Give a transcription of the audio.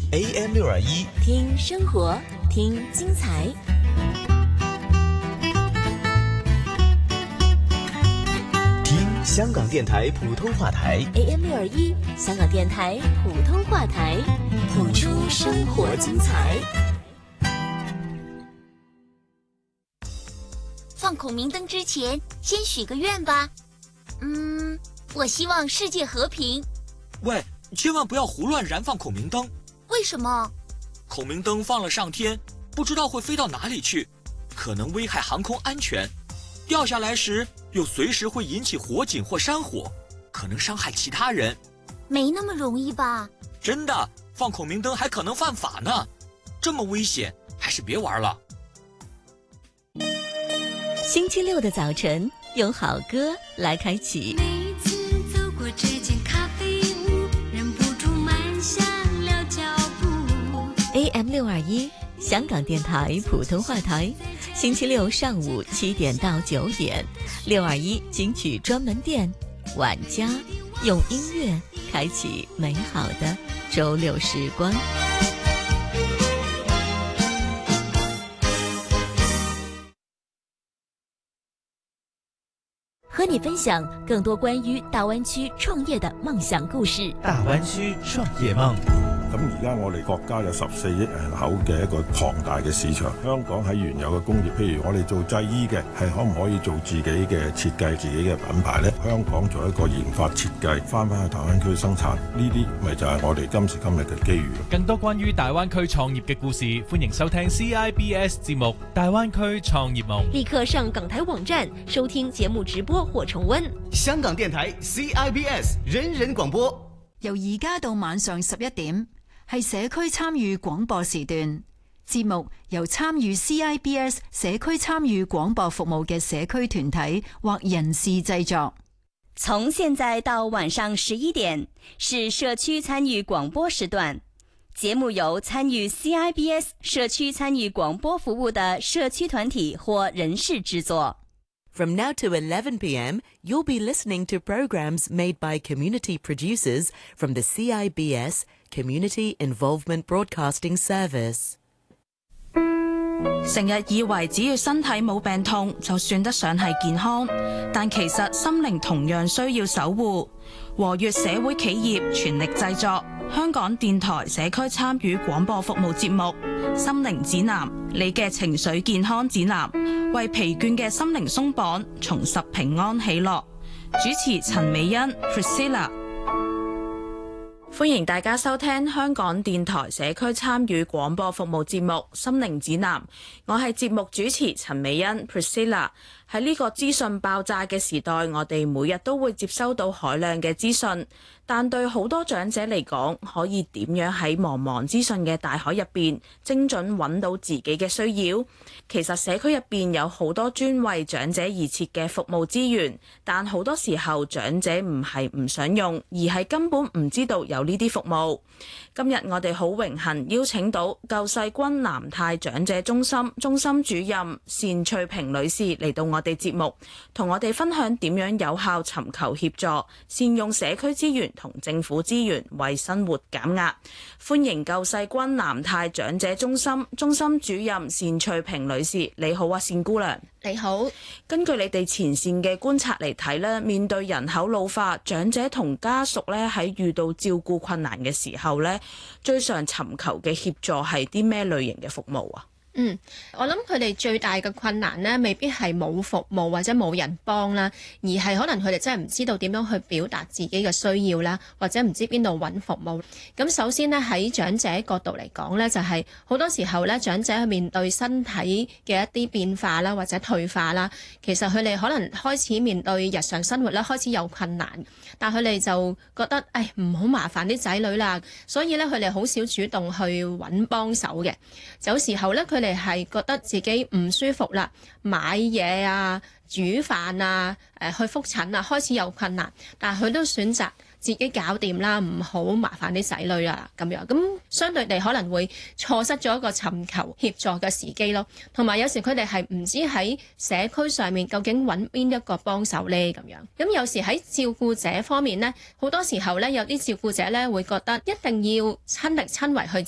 AM621， 听生活，听精彩。 听香港电台普通话台 AM621，香港电台普通话台，谱出生活精彩。 放孔明灯之前，先许个愿吧。我希望世界和平。 喂，千万不要胡乱燃放孔明灯。 为什么？ 孔明灯放了上天，不知道会飞到哪里去，可能危害航空安全。掉下来时，又随时会引起火警或山火，可能伤害其他人。 没那么容易吧？ 真的，放孔明灯还可能犯法呢。这么危险，还是别玩了。 星期六的早晨，用好歌来开启。 每次走过这间咖啡屋，忍不住慢下了脚步。 AM621，香港电台普通话台，星期六上午7点到9点，621金曲专门店，晚家用音乐开启美好的周六时光。和你分享更多关于大湾区创业的梦想故事。 大湾區創業夢。 咁而家我哋國家有14億人口嘅一個龐大嘅市場，香港喺原有嘅工業，譬如我哋做製衣嘅，係可唔可以做自己嘅設計、自己嘅品牌呢？香港做一個研發設計，翻去大灣區生產，呢啲咪就係我哋今時今日嘅機遇。 更多關於大灣區創業嘅故事，歡迎收聽 CIBS 節目《大灣區創業夢》。 立刻上港台網站收聽節目直播或重溫。 香港電台 CIBS 人人廣播， 由而家到晚上11點。係社區參與廣播時段，節目由參與 CIBS 社區參與廣播服務嘅社區團體或人士製作。 從現在到晚上11點是社區參與廣播時段，節目由參與 CIBS 社區參與廣播服務的社區團體或人士製作。 From now to 11 p.m., you'll be listening to programs made by community producers from the CIBS Community Involvement Broadcasting Service. 成日以為只要身體冇病痛就算得上係健康，但其實心靈同樣需要守護。和悅社會企業全力製作香港電台社區參與廣播服務節目《心靈指南》，你嘅情緒健康指南，為疲倦嘅心靈鬆綁，重拾平安喜樂。主持陳美欣 Priscilla。歡迎大家收聽香港電台社區參與廣播服務節目《心靈指南》，我係節目主持陳美欣 Priscilla。喺呢個資訊爆炸嘅時代，我哋每日都會接收到海量嘅資訊，但對好多長者嚟講，可以點樣喺茫茫資訊嘅大海入邊精準揾到自己嘅需要？其實社區入邊有好多專為長者而設嘅服務資源，但好多時候長者唔係唔想用，而係根本唔知道有呢啲服務。今日我哋好榮幸邀請到救世軍南泰長者中心主任單翠萍女士嚟到我哋節目，同我哋分享點樣有效尋求協助，善用社區資源同政府資源為生活減壓。歡迎救世軍南泰長者中心主任單翠萍女士。你好啊，單姑娘。 你好。 根據你哋前線嘅觀察嚟睇咧，面對人口老化，長者同家屬咧喺遇到照顧困難嘅時候咧，最常尋求嘅協助係啲咩類型嘅服務啊？ 我諗佢哋最大嘅困難呢，未必係冇服務或者冇人幫啦，而係可能佢哋真係唔知道點樣去表達自己嘅需要啦，或者唔知邊度揾服務。咁首先呢，喺長者角度嚟講呢，就係好多時候呢，長者去面對身體嘅一啲變化啦，或者退化啦，其實佢哋可能開始面對日常生活咧，開始有困難，但佢哋就覺得唔好麻煩啲仔女啦，所以呢，佢哋好少主動去揾幫手嘅。有時候呢，佢哋係覺得自己唔舒服啦，買嘢啊、煮飯啊、去覆診啊，開始有困難，但係佢都選擇自己搞掂啦，唔好麻煩啲仔女啦咁樣。咁相對地可能會錯失咗一個尋求協助嘅時機咯。同埋有時佢哋係唔知喺社區上面究竟揾邊一個幫手呢咁樣。咁有時喺照顧者方面呢，好多時候呢，有啲照顧者呢會覺得一定要親力親為去